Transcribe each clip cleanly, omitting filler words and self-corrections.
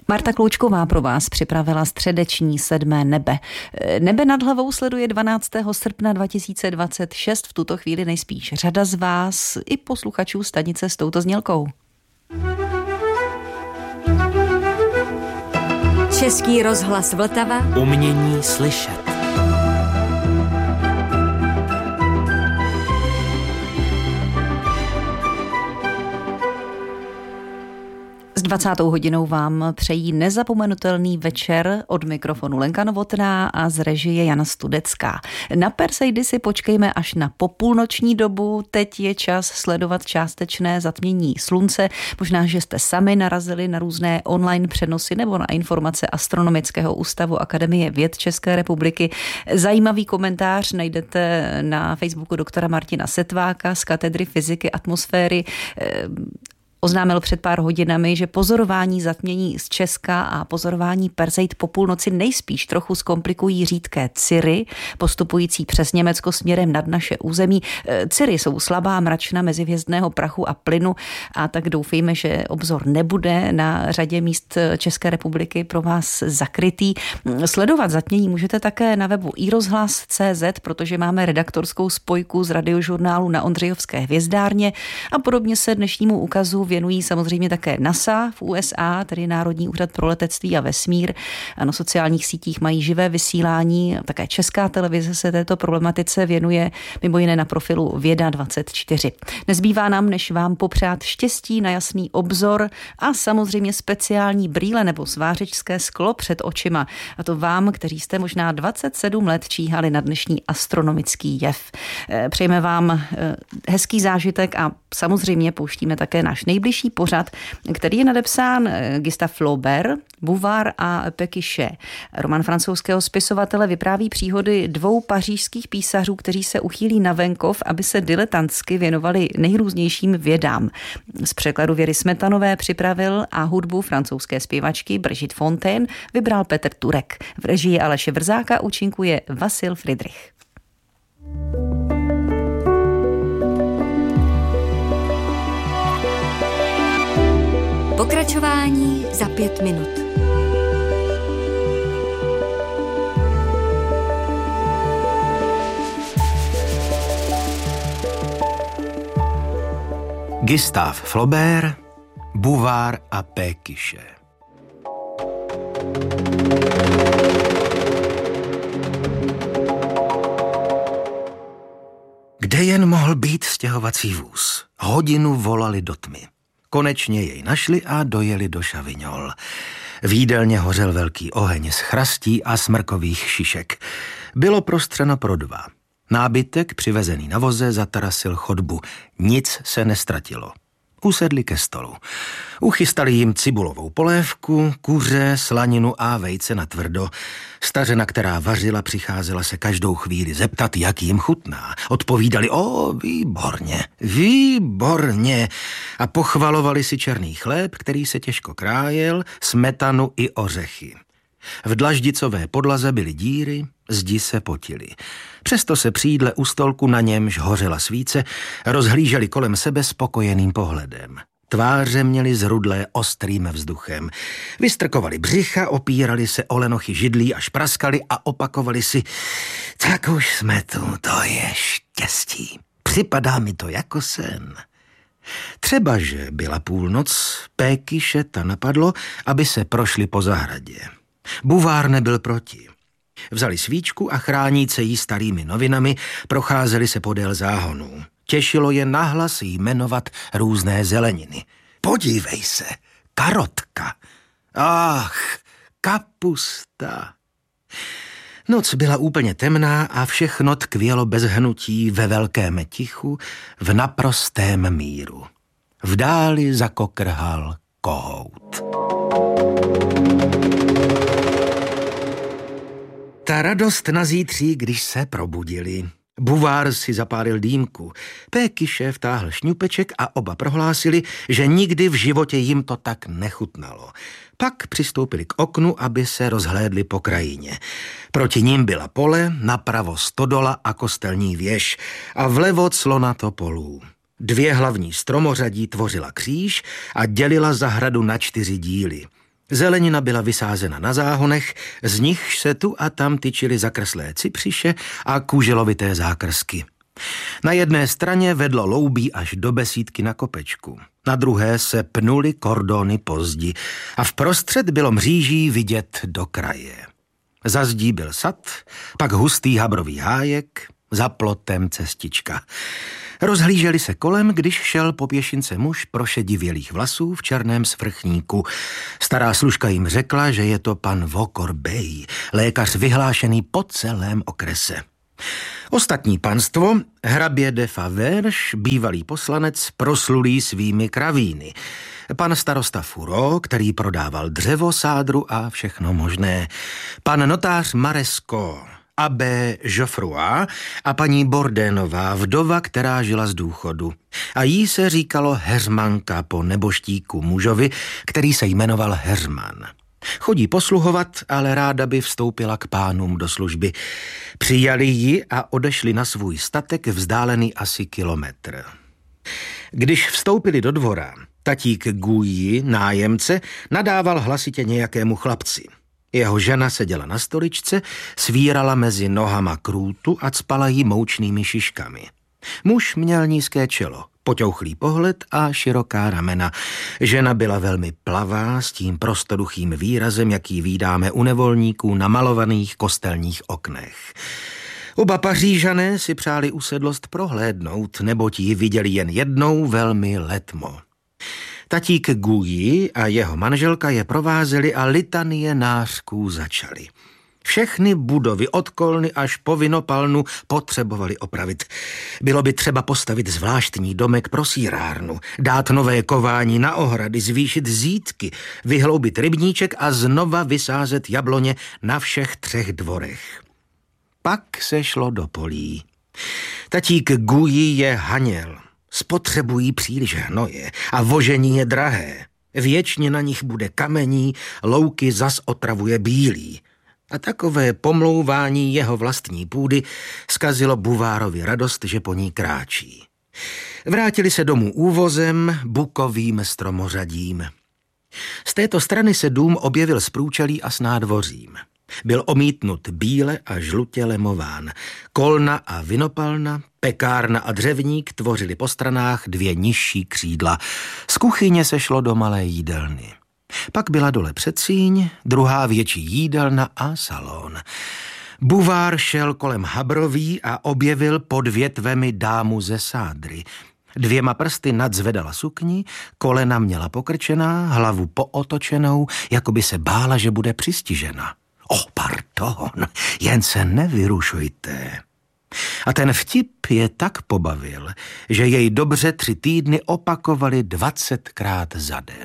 Marta Kloučková pro vás připravila středeční 7. nebe. Nebe nad hlavou sleduje 12. srpna 2026. V tuto chvíli nejspíš řada z vás i posluchačů stanice s touto znělkou. Český rozhlas Vltava. Umění slyšet. S 20. hodinou vám přejí nezapomenutelný večer. Od mikrofonu Lenka Novotná a z režie Jana Studecká. Na Perseidy si počkejme až na popůlnoční dobu. Teď je čas sledovat částečné zatmění slunce. Možná, že jste sami narazili na různé online přenosy nebo na informace Astronomického ústavu Akademie věd České republiky. Zajímavý komentář najdete na Facebooku doktora Martina Setváka z katedry fyziky atmosféry. Oznámil před pár hodinami, že pozorování zatmění z Česka a pozorování Perseid po půlnoci nejspíš trochu zkomplikují řídké Ciry, postupující přes Německo směrem nad naše území. Ciry jsou slabá mračna mezihvězdného prachu a plynu, a tak doufejme, že obzor nebude na řadě míst České republiky pro vás zakrytý. Sledovat zatmění můžete také na webu iRozhlas.cz, protože máme redaktorskou spojku z radiožurnálu na Ondřejovské hvězdárně a podobně se dnešnímu ukazu věnují samozřejmě také NASA v USA, tedy Národní úřad pro letectví a vesmír. A na sociálních sítích mají živé vysílání. Také Česká televize se této problematice věnuje mimo jiné na profilu Věda24. Nezbývá nám, než vám popřát štěstí na jasný obzor a samozřejmě speciální brýle nebo svářečské sklo před očima. A to vám, kteří jste možná 27 let číhali na dnešní astronomický jev. Přejeme vám hezký zážitek a samozřejmě pouštíme také náš nejbližší pořad, který je nadepsán Gustave Flaubert, Bouvard a Pécuchet. Román francouzského spisovatele vypráví příhody dvou pařížských písařů, kteří se uchýlí na venkov, aby se diletantsky věnovali nejrůznějším vědám. Z překladu Věry Smetanové připravil a hudbu francouzské zpěvačky Brigitte Fontaine vybral Petr Turek. V režii Aleše Vrzáka účinkuje Vasil Friedrich. Pokračování za 5 minut. Gustave Flaubert, Bouvard a Pécuchet. Kde jen mohl být stěhovací vůz? Hodinu volali do tmy. Konečně jej našli a dojeli do Chavignol. V jídelně hořel velký oheň z chrastí a smrkových šišek. Bylo prostřeno pro 2. Nábytek, přivezený na voze, zatarasil chodbu. Nic se nestratilo. Usedli ke stolu. Uchystali jim cibulovou polévku, kuře, slaninu a vejce na tvrdo. Stařena, která vařila, přicházela se každou chvíli zeptat, jak jim chutná. Odpovídali, výborně, výborně. A pochvalovali si černý chléb, který se těžko krájel, smetanu i ořechy. V dlaždicové podlaze byly díry, zdi se potily. Přesto se při jídle u stolku, na němž hořela svíce, rozhlíželi kolem sebe spokojeným pohledem. Tváře měli zrudlé ostrým vzduchem. Vystrkovali břicha, opírali se o lenochy židlí až praskali a opakovali si, tak už jsme tu, to je štěstí. Připadá mi to jako sen. Třeba, že byla půlnoc, Pécucheta napadlo, aby se prošli po zahradě. Bouvard nebyl proti. Vzali svíčku a chráníce jí starými novinami procházeli se podél záhonů. Těšilo je nahlas jmenovat různé zeleniny. Podívej se, karotka. Ach, kapusta. Noc byla úplně temná a všechno tkvělo bez hnutí ve velkém tichu, v naprostém míru. V dáli zakokrhal kohout. Ta radost na zítří, když se probudili. Bouvard si zapálil dýmku, Pécuchet vtáhl šňupeček a oba prohlásili, že nikdy v životě jim to tak nechutnalo. Pak přistoupili k oknu, aby se rozhlédli po krajině. Proti ním byla pole, napravo stodola a kostelní věž a vlevo clona topolů. 2 hlavní stromořadí tvořila kříž a dělila zahradu na 4 díly. Zelenina byla vysázena na záhonech, z nichž se tu a tam tyčily zakreslé cypřiše a kůželovité zákrsky. Na jedné straně vedlo loubí až do besídky na kopečku, na druhé se pnuly kordony pozdi a vprostřed bylo mříží vidět do kraje. Za zdí byl sad, pak hustý habrový hájek, za plotem cestička. Rozhlíželi se kolem, když šel po pěšince muž prošedivělých vlasů v černém svrchníku. Stará služka jim řekla, že je to pan Vokor Bey, lékař vyhlášený po celém okrese. Ostatní panstvo, hrabě de Faverges, bývalý poslanec, proslulý svými kravíny. Pan starosta Furo, který prodával dřevo, sádru a všechno možné. Pan notář Maresko, abbé Geoffroy a paní Bordénová, vdova, která žila z důchodu. A jí se říkalo Heřmanka po neboštíku mužovi, který se jmenoval Heřman. Chodí posluhovat, ale ráda by vstoupila k pánům do služby. Přijali ji a odešli na svůj statek vzdálený asi kilometr. Když vstoupili do dvora, tatík Gouilly, nájemce, nadával hlasitě nějakému chlapci. Jeho žena seděla na stoličce, svírala mezi nohama krůtu a cpala jí moučnými šiškami. Muž měl nízké čelo, poťouchlý pohled a široká ramena. Žena byla velmi plavá, s tím prostoduchým výrazem, jaký vídáme u nevolníků na malovaných kostelních oknech. Oba Pařížané si přáli usedlost prohlédnout, neboť ji viděli jen jednou velmi letmo. Tatík Gouilly a jeho manželka je provázeli a litanie nářků začaly. Všechny budovy od kolny až po vinopalnu potřebovali opravit. Bylo by třeba postavit zvláštní domek pro sýrárnu, dát nové kování na ohrady, zvýšit zítky, vyhloubit rybníček a znova vysázet jabloně na všech 3 dvorech. Pak se šlo do polí. Tatík Gouilly je haněl. Spotřebují příliš hnoje a vožení je drahé. Věčně na nich bude kamení, louky zas otravuje bílý. A takové pomlouvání jeho vlastní půdy zkazilo Bouvárovi radost, že po ní kráčí. Vrátili se domů úvozem, bukovým stromořadím. Z této strany se dům objevil s průčelí a s nádvořím. Byl omítnut bíle a žlutě lemován. Kolna a vinopalna, pekárna a dřevník tvořili po stranách 2 nižší křídla. Z kuchyně se šlo do malé jídelny. Pak byla dole předsíň, druhá větší jídelna a salon. Bouvard šel kolem habroví a objevil pod větvemi dámu ze sádry. 2 prsty nadzvedala sukni, kolena měla pokrčená, hlavu pootočenou, jako by se bála, že bude přistižena. Pardon, jen se nevyrušujte. A ten vtip je tak pobavil, že jej dobře 3 týdny opakovali 20krát za den.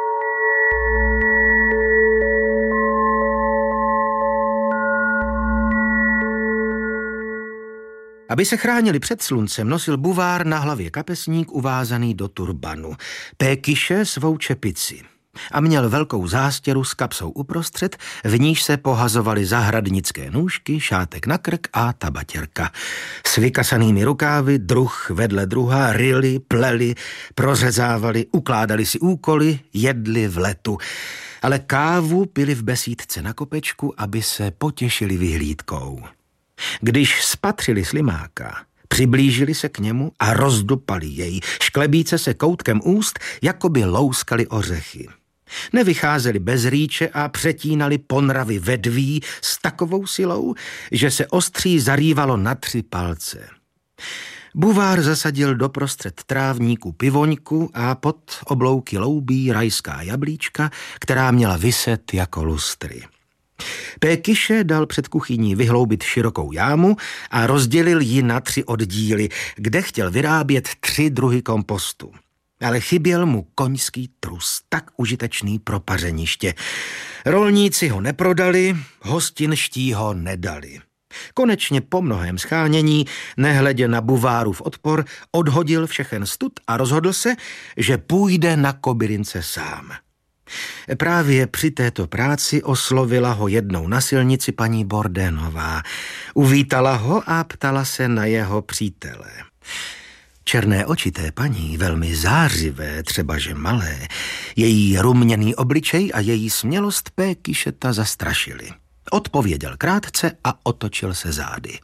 Aby se chránili před sluncem, nosil Bouvard na hlavě kapesník uvázaný do turbanu, Pékiše svou čepici a měl velkou zástěru s kapsou uprostřed, v níž se pohazovaly zahradnické nůžky, šátek na krk a tabatěrka. S vykasanými rukávy druh vedle druha ryli, pleli, prořezávali, ukládali si úkoly, jedli v letu. Ale kávu pili v besídce na kopečku, aby se potěšili vyhlídkou. Když spatřili slimáka, přiblížili se k němu a rozdupali jej, šklebíce se koutkem úst, jako by louskali ořechy. Nevycházeli bez rýče a přetínali ponravy vedví s takovou silou, že se ostří zarývalo na 3 palce. Bouvard zasadil doprostřed trávníku pivoňku a pod oblouky loubí rajská jablíčka, která měla viset jako lustry. Pékiše dal před kuchyní vyhloubit širokou jámu a rozdělil ji na 3 oddíly, kde chtěl vyrábět 3 druhy kompostu. Ale chyběl mu koňský trus, tak užitečný pro pařeniště. Rolníci ho neprodali, hostinští ho nedali. Konečně po mnohém schánění, nehledě na Bouvardův odpor, odhodil všechen stud a rozhodl se, že půjde na Kobylince sám. Právě při této práci oslovila ho jednou na silnici paní Bordénová. Uvítala ho a ptala se na jeho přítele. Černé oči té paní, velmi zářivé, třebaže malé, její ruměný obličej a její smělost Pékyšeta zastrašily. Odpověděl krátce a otočil se zády.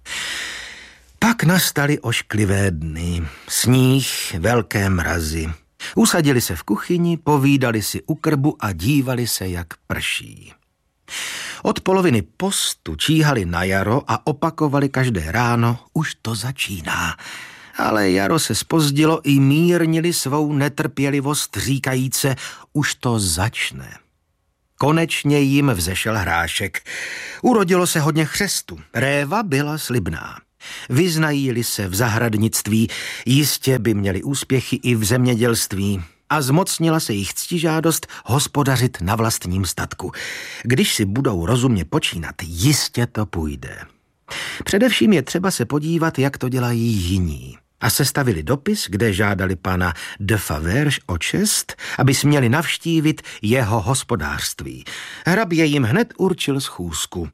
Pak nastaly ošklivé dny, sníh, velké mrazy. Usadili se v kuchyni, povídali si u krbu a dívali se, jak prší. Od poloviny postu číhali na jaro a opakovali každé ráno, už to začíná. Ale jaro se zpozdilo i mírnili svou netrpělivost říkajíce, už to začne. Konečně jim vzešel hrášek. Urodilo se hodně chřestu. Réva byla slibná. Vyznají-li se v zahradnictví, jistě by měli úspěchy i v zemědělství. A zmocnila se jich ctižádost hospodařit na vlastním statku. Když si budou rozumně počínat, jistě to půjde. Především je třeba se podívat, jak to dělají jiní. A sestavili dopis, kde žádali pana de Faverge o čest, aby směli navštívit jeho hospodářství. Hrabě jim hned určil schůzku.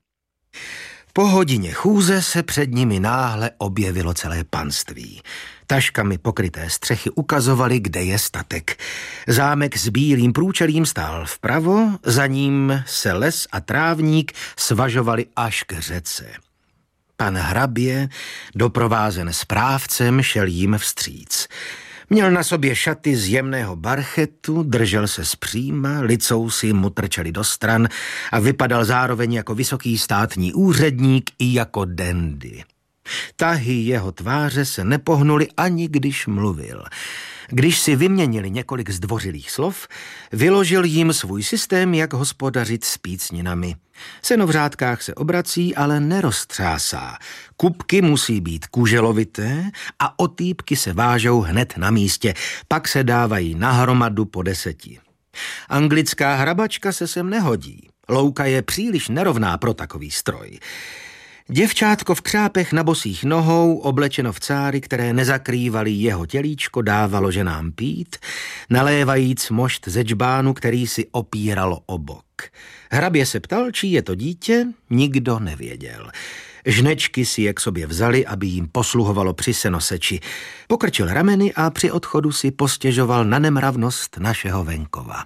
Po hodině chůze se před nimi náhle objevilo celé panství. Taškami pokryté střechy ukazovaly, kde je statek. Zámek s bílým průčelím stál vpravo, za ním se les a trávník svažovali až k řece. Pan hrabě, doprovázen správcem, šel jim vstříc. Měl na sobě šaty z jemného barchetu, držel se zpříma, licousy mu trčely do stran a vypadal zároveň jako vysoký státní úředník i jako dandy. Tahy jeho tváře se nepohnuly ani když mluvil. Když si vyměnili několik zdvořilých slov, vyložil jim svůj systém, jak hospodařit s pícninami. Seno v řádkách se obrací, ale neroztřásá. Kupky musí být kuželovité a otýpky se vážou hned na místě, pak se dávají nahromadu po 10. Anglická hrabačka se sem nehodí. Louka je příliš nerovná pro takový stroj. Děvčátko v křápech na bosých nohou, oblečeno v cáry, které nezakrývaly jeho tělíčko, dávalo ženám pít, nalévajíc mošt ze džbánu, který si opíralo o bok. Hrabě se ptal, čí je to dítě, nikdo nevěděl. Žnečky si je k sobě vzali, aby jim posluhovalo při senoseči. Pokrčil rameny a při odchodu si postěžoval na nemravnost našeho venkova.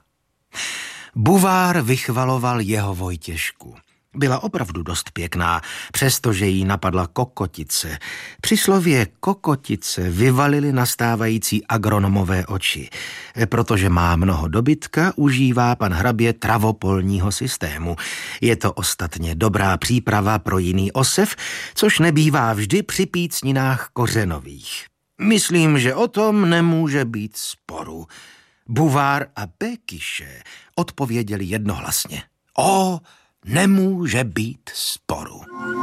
Buvár vychvaloval jeho Vojtěžku. Byla opravdu dost pěkná, přestože jí napadla kokotice. Při slově kokotice vyvalily nastávající agronomové oči. Protože má mnoho dobytka, užívá pan hrabě travopolního systému. Je to ostatně dobrá příprava pro jiný osev, což nebývá vždy při pícninách kořenových. Myslím, že o tom nemůže být sporu. Buvár a Pékyše odpověděli jednohlasně. Nemůže být sporu.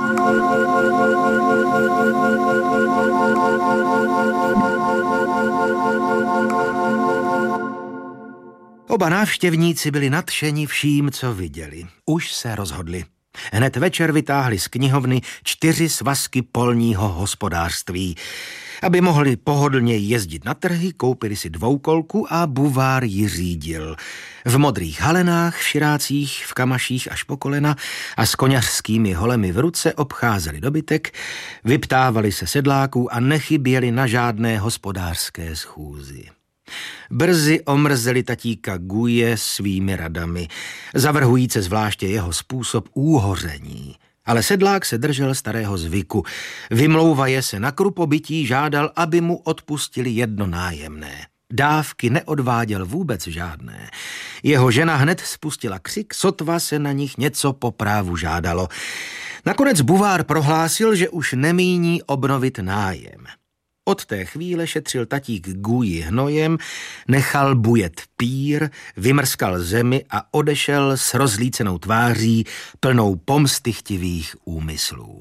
Oba návštěvníci byli nadšeni vším, co viděli. Už se rozhodli. Hned večer vytáhli z knihovny 4 svazky polního hospodářství. Aby mohli pohodlně jezdit na trhy, koupili si dvoukolku a Buvár ji řídil. V modrých halenách, v širácích, v kamaších až po kolena a s koňařskými holemi v ruce obcházeli dobytek, vyptávali se sedláků a nechyběli na žádné hospodářské schůzi. Brzy omrzeli tatíka Guje svými radami, zavrhujíce zvláště jeho způsob úhoření. Ale sedlák se držel starého zvyku. Vymlouvaje se na krupobytí žádal, aby mu odpustili jedno nájemné. Dávky neodváděl vůbec žádné. Jeho žena hned spustila křik, sotva se na nich něco po právu žádalo. Nakonec Buvár prohlásil, že už nemíní obnovit nájem. Od té chvíle šetřil tatík Guji hnojem, nechal bujet pír, vymrskal zemi a odešel s rozlícenou tváří plnou pomstychtivých úmyslů.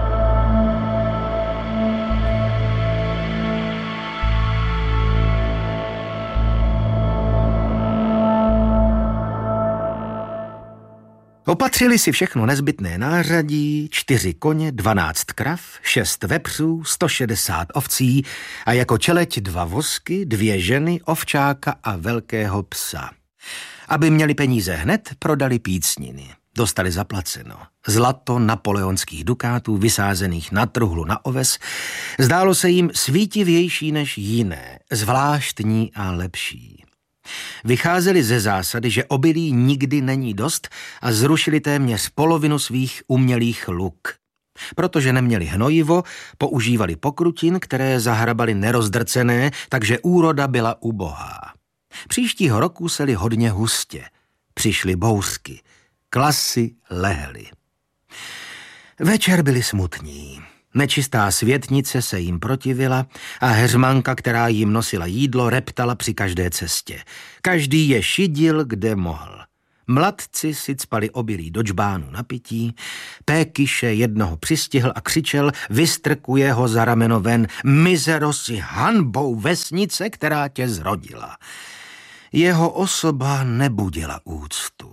Opatřili si všechno nezbytné nářadí, 4 koně, 12 krav, 6 vepřů, 160 ovcí a jako čeleť 2 vosky, 2 ženy, ovčáka a velkého psa. Aby měli peníze hned, prodali pícniny. Dostali zaplaceno. Zlato napoleonských dukátů vysázených na truhlu na oves zdálo se jim svítivější než jiné, zvláštní a lepší. Vycházeli ze zásady, že obilí nikdy není dost a zrušili téměř polovinu svých umělých luk. Protože neměli hnojivo, používali pokrutin, které zahrabali nerozdrcené, takže úroda byla ubohá. Příštího roku seli hodně hustě. Přišly bouřky. Klasy lehly. Večer byli smutní. Nečistá světnice se jim protivila a heřmanka, která jim nosila jídlo, reptala při každé cestě. Každý je šidil, kde mohl. Mladci si cpali obilí do džbánu na pití, Pékyše jednoho přistihl a křičel, vystrkuje ho za rameno ven, mizero si hanbou vesnice, která tě zrodila. Jeho osoba nebudila úctu.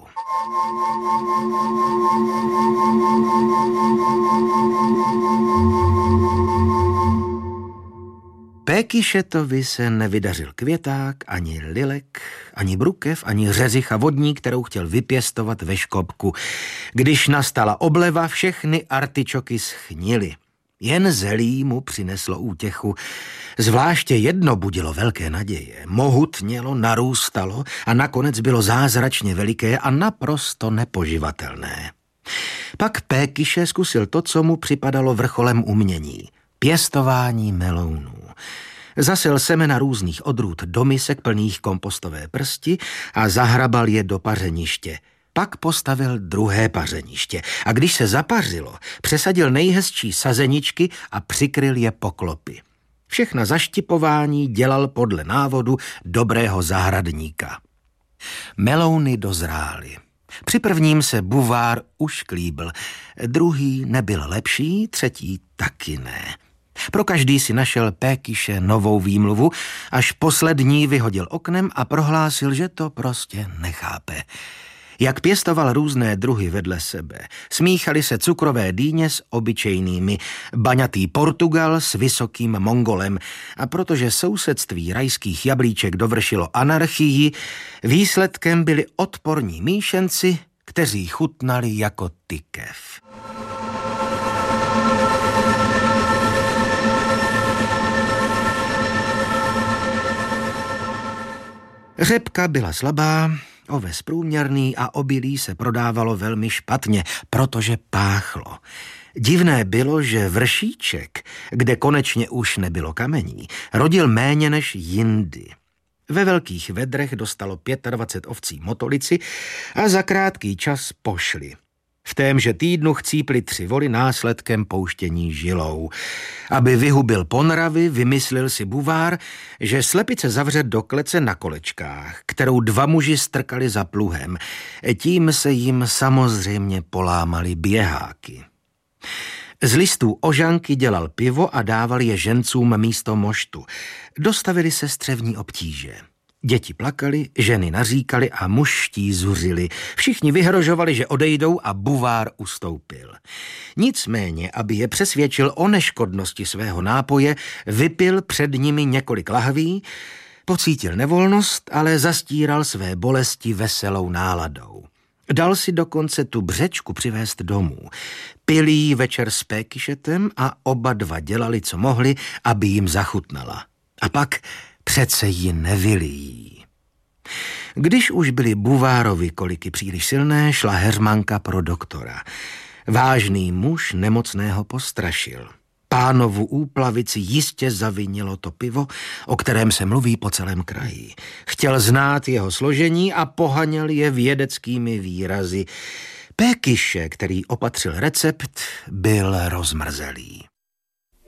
Pékyšetovi se nevydařil květák, ani lilek, ani brukev, ani řezicha vodní, kterou chtěl vypěstovat ve škopku. Když nastala obleva, všechny artičoky schnily. Jen zelí mu přineslo útěchu. Zvláště jedno budilo velké naděje. Mohutnělo, narůstalo a nakonec bylo zázračně veliké a naprosto nepoživatelné. Pak Pékyše zkusil to, co mu připadalo vrcholem umění. Pěstování melounů. Zasel semena různých odrůd do misek plných kompostové prsti a zahrabal je do pařeniště. Pak postavil druhé pařeniště a když se zapařilo, přesadil nejhezčí sazeničky a přikryl je poklopy. Všechna zaštipování dělal podle návodu dobrého zahradníka. Melouny dozrály. Při prvním se buvár už klíbl, druhý nebyl lepší, třetí taky ne. Pro každý si našel Pékyše novou výmluvu, až poslední vyhodil oknem a prohlásil, že to prostě nechápe. Jak pěstoval různé druhy vedle sebe, smíchali se cukrové dýně s obyčejnými, baňatý Portugal s vysokým Mongolem a protože sousedství rajských jablíček dovršilo anarchii, výsledkem byli odporní míšenci, kteří chutnali jako tykev. Řepka byla slabá, oves průměrný a obilí se prodávalo velmi špatně, protože páchlo. Divné bylo, že vršíček, kde konečně už nebylo kamení, rodil méně než jindy. Ve velkých vedrech dostalo 25 ovcí motolici a za krátký čas pošli. V témže týdnu chcípli 3 voly následkem pouštění žilou. Aby vyhubil ponravy, vymyslel si buvár, že slepice zavře do klece na kolečkách, kterou 2 muži strkali za pluhem. Tím se jim samozřejmě polámaly běháky. Z listů ožanky dělal pivo a dával je žencům místo moštu. Dostavili se střevní obtíže. Děti plakali, ženy naříkali a mužští zuřili. Všichni vyhrožovali, že odejdou a buvár ustoupil. Nicméně, aby je přesvědčil o neškodnosti svého nápoje, vypil před nimi několik lahví, pocítil nevolnost, ale zastíral své bolesti veselou náladou. Dal si dokonce tu břečku přivést domů. Pili jí večer s Pékyšetem a oba dva dělali, co mohli, aby jim zachutnala. A pak přece ji nevylíjí. Když už byly buvárovi koliky příliš silné, šla heřmanka pro doktora. Vážný muž nemocného postrašil. Pánovu úplavici jistě zavinilo to pivo, o kterém se mluví po celém kraji. Chtěl znát jeho složení a pohaněl je vědeckými výrazy. Pékyše, který opatřil recept, byl rozmrzelý.